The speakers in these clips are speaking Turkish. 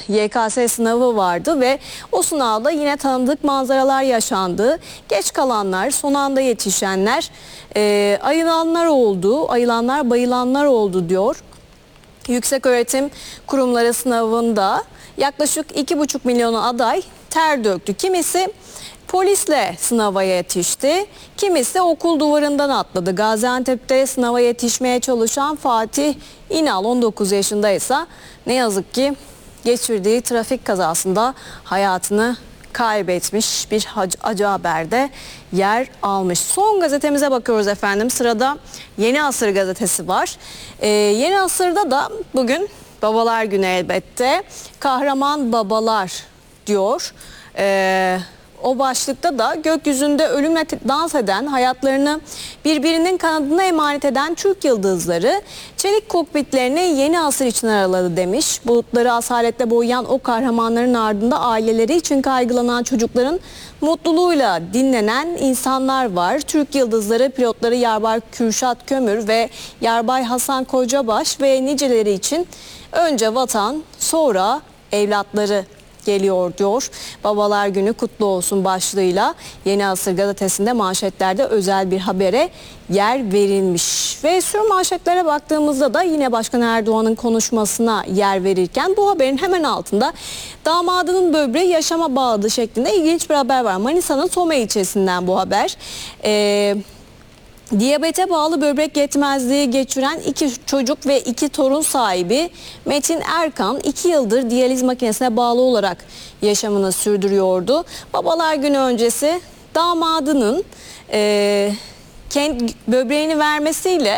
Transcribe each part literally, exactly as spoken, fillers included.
Y K S sınavı vardı ve o sınavda yine tanıdık manzaralar yaşandı. Geç kalanlar, son anda yetişenler, e, ayılanlar oldu, ayılanlar bayılanlar oldu diyor. Yükseköğretim kurumları sınavında yaklaşık iki buçuk milyon aday ter döktü. Kimisi polisle sınava yetişti, kimisi okul duvarından atladı. Gaziantep'te sınava yetişmeye çalışan Fatih İnal on dokuz yaşındaysa ne yazık ki geçirdiği trafik kazasında hayatını kaybetmiş, bir acı haberde yer almış. Son gazetemize bakıyoruz efendim. Sırada Yeni Asır gazetesi var. Ee, Yeni Asır'da da bugün Babalar Günü elbette. Kahraman babalar diyor. Ee, O başlıkta da gökyüzünde ölümle dans eden, hayatlarını birbirinin kanadına emanet eden Türk yıldızları çelik kokpitlerini yeni asır için araladı demiş. Bulutları asaletle boyayan o kahramanların ardında aileleri için kaygılanan çocukların mutluluğuyla dinlenen insanlar var. Türk yıldızları pilotları Yarbay Kürşat Kömür ve Yarbay Hasan Kocabaş ve niceleri için önce vatan, sonra evlatları geliyor diyor. Babalar Günü kutlu olsun başlığıyla Yeni Asır gazetesinde manşetlerde özel bir habere yer verilmiş. Ve sür manşetlere baktığımızda da yine Başkan Erdoğan'ın konuşmasına yer verirken bu haberin hemen altında damadının böbreği yaşama bağladı şeklinde ilginç bir haber var. Manisa'nın Soma ilçesinden bu haber. Eee Diyabete bağlı böbrek yetmezliği geçiren iki çocuk ve iki torun sahibi Metin Erkan iki yıldır diyaliz makinesine bağlı olarak yaşamını sürdürüyordu. Babalar Günü öncesi damadının e, kendi böbreğini vermesiyle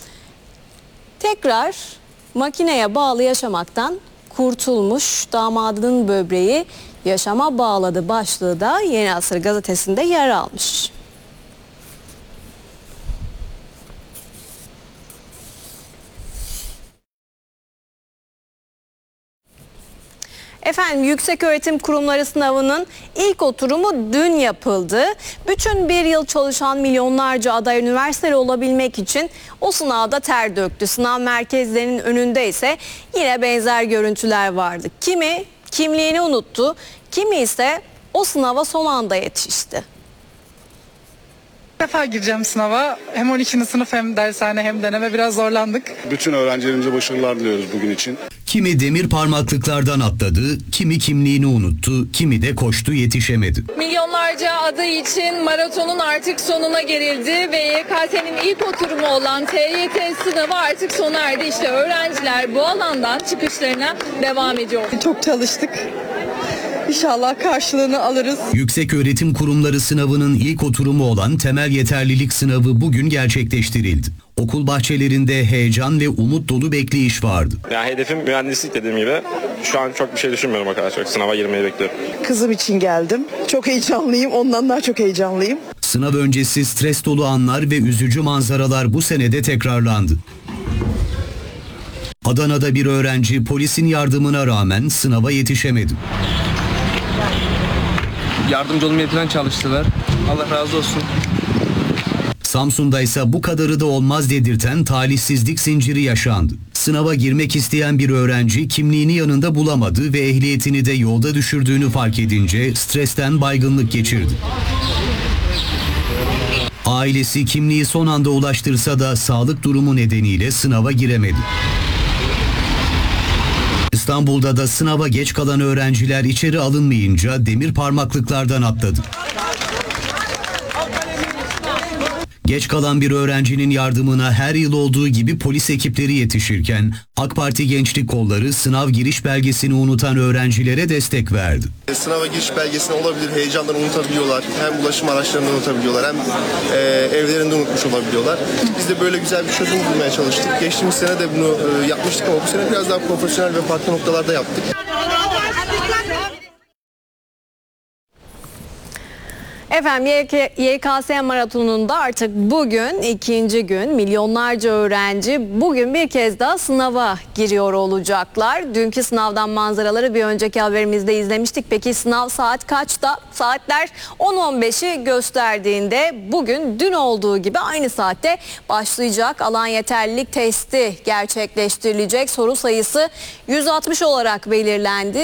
tekrar makineye bağlı yaşamaktan kurtulmuş. Damadının böbreği yaşama bağladı başlığı da Yeni Asır gazetesinde yer almış. Efendim Yükseköğretim Kurumları sınavının ilk oturumu dün yapıldı. Bütün bir yıl çalışan milyonlarca aday üniversiteli olabilmek için o sınavda ter döktü. Sınav merkezlerinin önünde ise yine benzer görüntüler vardı. Kimi kimliğini unuttu, kimi ise o sınava son anda yetişti. İlk defa gireceğim sınava. Hem on ikinci sınıf hem dershane hem deneme biraz zorlandık. Bütün öğrencilerimize başarılar diliyoruz bugün için. Kimi demir parmaklıklardan atladı, kimi kimliğini unuttu, kimi de koştu yetişemedi. Milyonlarca aday için maratonun artık sonuna gerildi ve Y K S'nin ilk oturumu olan T Y T sınavı artık sona erdi. İşte öğrenciler bu alandan çıkışlarına devam ediyor. Çok çalıştık. İnşallah karşılığını alırız. Yükseköğretim Kurumları sınavının ilk oturumu olan temel yeterlilik sınavı bugün gerçekleştirildi. Okul bahçelerinde heyecan ve umut dolu bekleyiş vardı. Ya hedefim mühendislik dediğim gibi. Şu an çok bir şey düşünmüyorum arkadaşlar. Sınava girmeyi bekliyorum. Kızım için geldim. Çok heyecanlıyım. Ondan daha çok heyecanlıyım. Sınav öncesi stres dolu anlar ve üzücü manzaralar bu senede tekrarlandı. Adana'da bir öğrenci polisin yardımına rağmen sınava yetişemedi. Yardımcı olmaya falan çalıştılar. Allah razı olsun. Samsun'da ise bu kadarı da olmaz dedirten talihsizlik zinciri yaşandı. Sınava girmek isteyen bir öğrenci kimliğini yanında bulamadı ve ehliyetini de yolda düşürdüğünü fark edince stresten baygınlık geçirdi. Ailesi kimliği son anda ulaştırsa da sağlık durumu nedeniyle sınava giremedi. İstanbul'da da sınava geç kalan öğrenciler içeri alınmayınca demir parmaklıklardan atladı. Geç kalan bir öğrencinin yardımına her yıl olduğu gibi polis ekipleri yetişirken AK Parti Gençlik Kolları sınav giriş belgesini unutan öğrencilere destek verdi. Sınava giriş belgesini olabilir, heyecanlarını unutabiliyorlar. Hem ulaşım araçlarını unutabiliyorlar hem e, evlerinde unutmuş olabiliyorlar. Biz de böyle güzel bir çözüm bulmaya çalıştık. Geçtiğimiz sene de bunu e, yapmıştık ama bu sene biraz daha profesyonel ve farklı noktalarda yaptık. Efendim Y K S maratonunda artık bugün ikinci gün milyonlarca öğrenci bugün bir kez daha sınava giriyor olacaklar. Dünkü sınavdan manzaraları bir önceki haberimizde izlemiştik. Peki sınav saat kaçta? Saatler on on beşi gösterdiğinde bugün dün olduğu gibi aynı saatte başlayacak. Alan yeterlilik testi gerçekleştirilecek. Soru sayısı yüz altmış olarak belirlendi.